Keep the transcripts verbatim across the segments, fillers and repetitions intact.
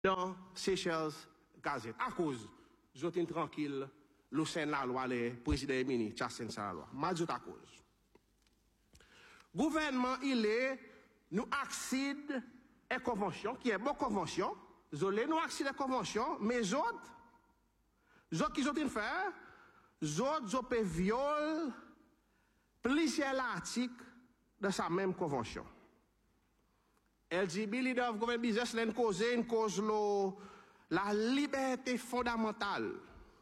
dans Seychelles Gazette. À cause, j'étais tranquille, le Sénat la loi, le président Emini, Chassin la loi. Mal à cause. Gouvernement, il est, nous accède à convention, qui est bonne convention, zolé, nous accède à convention, mais autres, autres qui ont fait, autres ont viol, plusieurs articles de sa même convention. L G B, leader of government business, l'en cause, une cause lo, la liberté fondamentale,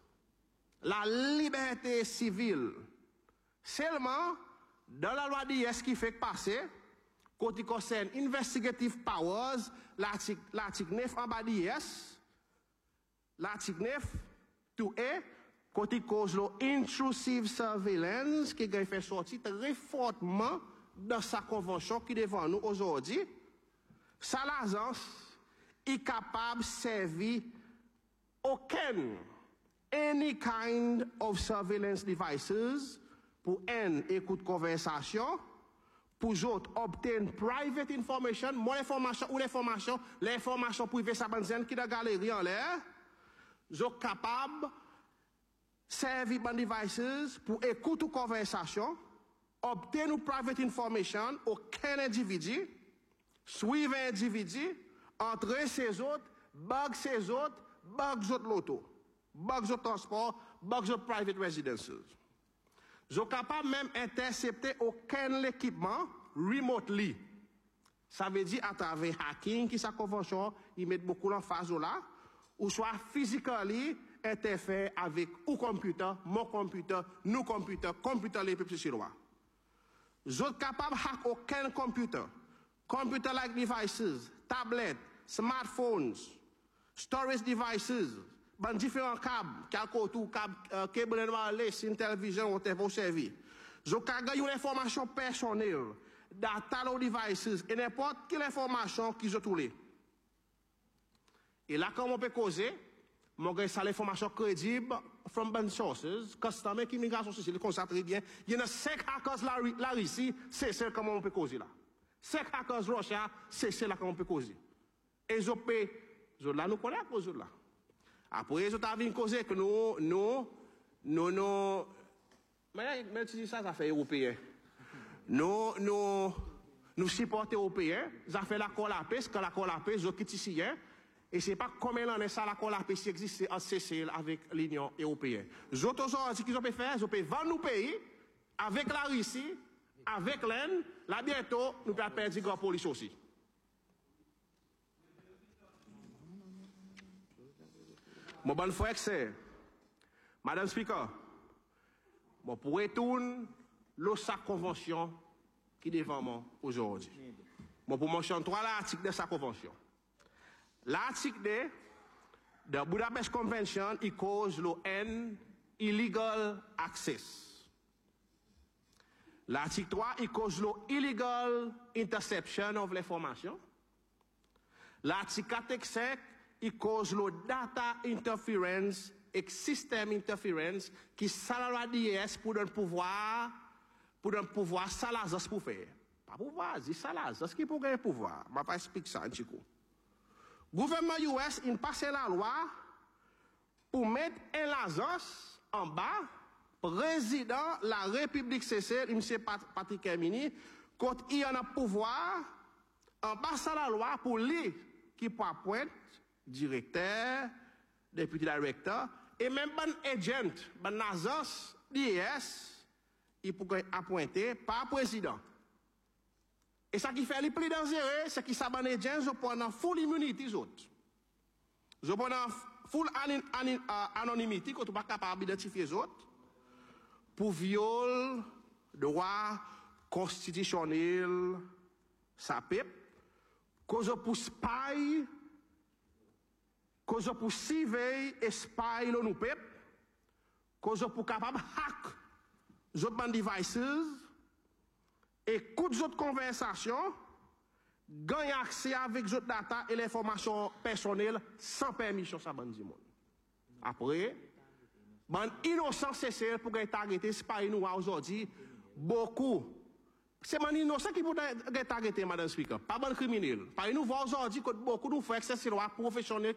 la liberté civile. Seulement, dans la loi d'I S qui fait passer, côté concerne investigative powers, l'article neuf en bas d'I S, l'article neuf, tout est, côté cause lo intrusive surveillance, qui a fait sortir très fortement dans sa convention qui est devant nous aujourd'hui. Ça l'agence est capable de servir aucun any kind of surveillance devices pour un écoute conversation, pour autres obtenir private information, mon information ou l'information, l'information privée ça banzen qui dans galerie en l'air, sont capables de servir ban devices pour écoute ou conversation, obtenir private information aucun individu. Suivre un individu, entrer ces autres, bug ces autres, bug autres loto, bug autres transport, bug autres private residences. Ils sont capables même d'intercepter aucun équipement remotely. Ça veut dire à travers hacking, qui sa convention, ils mettent beaucoup l'emphase là, ou soit physically interfère avec ou computer, mon computer, nous computer, computer les peuples chinois. Ils sont capables de hacker aucun computer. Computer-like devices, tablets, smartphones, storage devices, ban différents câbles, quelque tout câble, câble wireless, une télévision, on te servir. Je peux une information personnelle, data devices, et n'importe quelle information qui je trouve. Et là, comme on peut causer, mon gars, ça l'information crédible from ban sources, customer qui migration sociale, comme ça très bien. Il y en a cinq hackers là, là ici, c'est ça comment on peut causer là. Cinq hackers Russia, c'est cela qu'on peut causer. Et je peux, je là nous connaissons à cause là. Après, je t'avais causé que nous, nous, nous, nous, mais, mais tu dis ça, ça fait européen. Nous, nous, nous supportons européens, ça fait l'accord la paix, quand l'accord la paix, je quitte ici, et c'est pas combien l'année ça, l'accord la paix qui existe en C C L avec l'Union européenne. Les autres choses qu'ils ont pu faire, ils ont pu vendre nos pays avec la Russie, avec l'Inde, là bientôt, nous pouvons perdre du grand police aussi. Mon bon frère, c'est, Madame Speaker, bon, pour retourner sa convention qui est devant moi aujourd'hui. Bon, pour mentionner trois articles de sa convention. L'article de la Budapest Convention, il cause le N, illegal access. L'article trois, il cause l'illegal interception of l'information. L'article quatre et cinq, il cause le data interference et system interference qui salarié d'I S pour donner pouvoir, pour donner pouvoir salazas pour faire. Pas pouvoir, c'est salazas qui pour gagner pouvoir. Je ne vais pas expliquer ça un petit coup. Gouvernement U S, il passe la loi pour mettre un lazas en bas, président la République Seychelles, M. Patrick Hermini, quand il y en a pouvoir, en passant la loi pour lui qui peut appointer directeur, député directeur, et même un agent, un agence d'I S, il peut appointer par président. Et ça qui fait le plus dangereux, c'est qu'il s'abonne à agents, je prends full immunity, les autres. Je prends full anonymity, quand on n'est pas capable d'identifier les autres. Pour viol droit constitutionnel, ça peut, cause pour spy, cause pour surveiller et spy le nous peut, cause pour capable hack les autres devices, écoute les autres conversations, gagne accès avec les autres data et l'information personnelle sans permission, ça bande du monde. Après, ban innocent C C L pour être arrêté, c'est pas nous aujourd'hui, beaucoup C'est un innocent qui peut être arrêté, Madame Speaker. Pas bon criminel. Par nous voir aujourd'hui que beaucoup nous font excès sur loi professionnel